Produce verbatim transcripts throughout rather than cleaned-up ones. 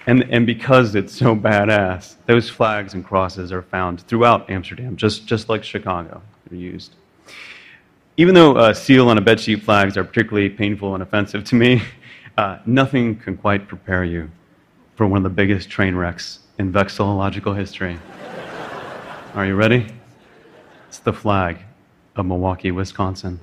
And, and because it's so badass, those flags and crosses are found throughout Amsterdam, just, just like Chicago. They're used. Even though uh, seal on a bedsheet flags are particularly painful and offensive to me, uh, nothing can quite prepare you for one of the biggest train wrecks in vexillological history. Are you ready? It's the flag of Milwaukee, Wisconsin.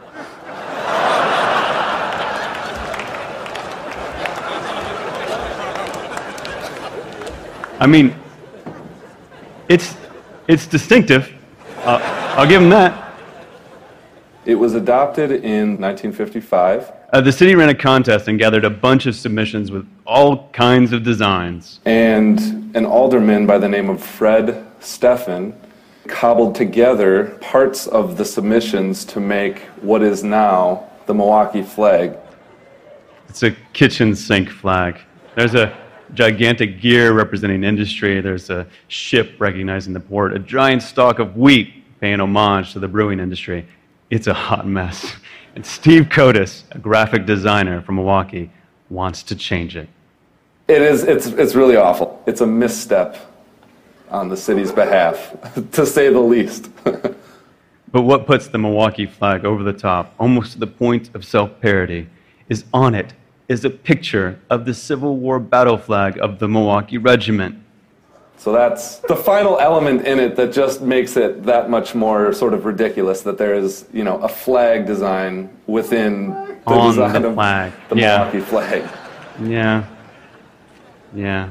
I mean, it's, it's distinctive. Uh, I'll give them that. It was adopted in nineteen fifty-five. Uh, the city ran a contest and gathered a bunch of submissions with all kinds of designs. And an alderman by the name of Fred Steffen cobbled together parts of the submissions to make what is now the Milwaukee flag. It's a kitchen sink flag. There's a gigantic gear representing industry. There's a ship recognizing the port, a giant stalk of wheat paying homage to the brewing industry. It's a hot mess. And Steve Kotis, a graphic designer from Milwaukee, wants to change it. It is, it's, it's really awful. It's a misstep on the city's behalf, to say the least. But what puts the Milwaukee flag over the top, almost to the point of self-parody, is on it is a picture of the Civil War battle flag of the Milwaukee Regiment. So that's the final element in it that just makes it that much more sort of ridiculous that there is, you know, a flag design within the on design the of flag. the Yeah. Milwaukee flag. Yeah. Yeah.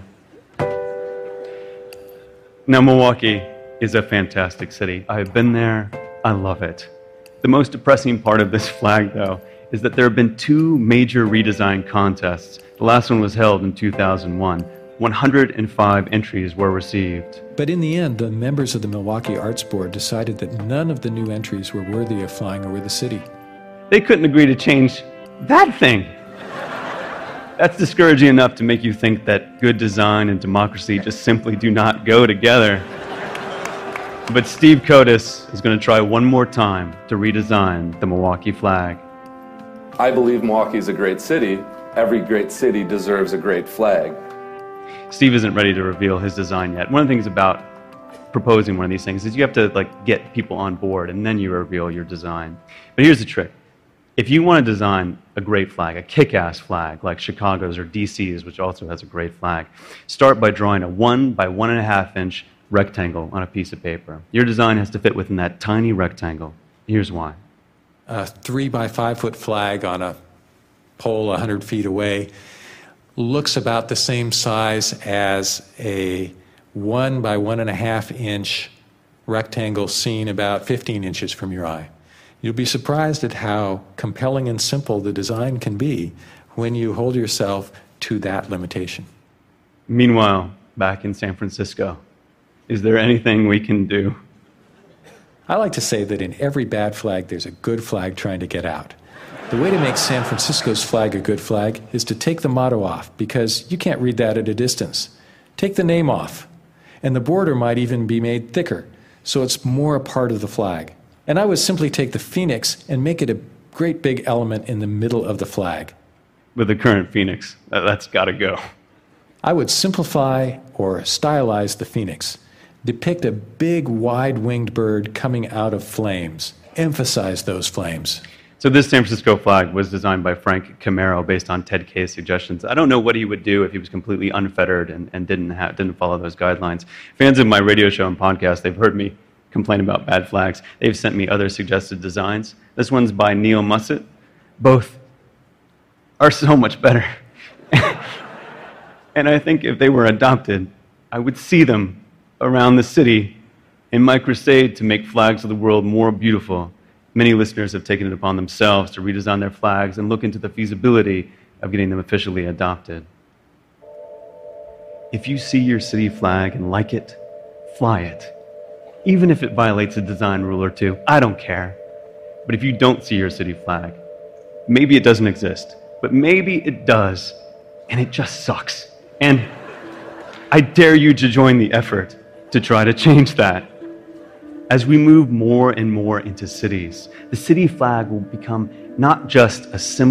Now, Milwaukee is a fantastic city. I've been there. I love it. The most depressing part of this flag, though, is that there have been two major redesign contests. The last one was held in two thousand one. one hundred five entries were received. But in the end, the members of the Milwaukee Arts Board decided that none of the new entries were worthy of flying over the city. They couldn't agree to change that thing. That's discouraging enough to make you think that good design and democracy just simply do not go together. But Steve Kotis is going to try one more time to redesign the Milwaukee flag. I believe Milwaukee is a great city. Every great city deserves a great flag. Steve isn't ready to reveal his design yet. One of the things about proposing one of these things is you have to like get people on board and then you reveal your design. But here's the trick. If you want to design a great flag, a kick-ass flag like Chicago's or D C's, which also has a great flag, start by drawing a one by one and a half inch rectangle on a piece of paper. Your design has to fit within that tiny rectangle. Here's why. A three by five foot flag on a pole a hundred feet away looks about the same size as a one by one and a half inch rectangle seen about fifteen inches from your eye. You'll be surprised at how compelling and simple the design can be when you hold yourself to that limitation. Meanwhile, back in San Francisco, is there anything we can do? I like to say that in every bad flag, there's a good flag trying to get out. The way to make San Francisco's flag a good flag is to take the motto off, because you can't read that at a distance. Take the name off, and the border might even be made thicker, so it's more a part of the flag. And I would simply take the phoenix and make it a great big element in the middle of the flag. With the current phoenix, that's got to go. I would simplify or stylize the phoenix. Depict a big, wide-winged bird coming out of flames. Emphasize those flames. So this San Francisco flag was designed by Frank Camaro based on Ted Kay's suggestions. I don't know what he would do if he was completely unfettered and, and didn't, ha- didn't follow those guidelines. Fans of my radio show and podcast, they've heard me complain about bad flags. They've sent me other suggested designs. This one's by Neil Mussett. Both are so much better. And I think if they were adopted, I would see them around the city in my crusade to make flags of the world more beautiful. Many listeners have taken it upon themselves to redesign their flags and look into the feasibility of getting them officially adopted. If you see your city flag and like it, fly it. Even if it violates a design rule or two, I don't care. But if you don't see your city flag, maybe it doesn't exist, but maybe it does, and it just sucks. And I dare you to join the effort to try to change that. As we move more and more into cities, the city flag will become not just a symbol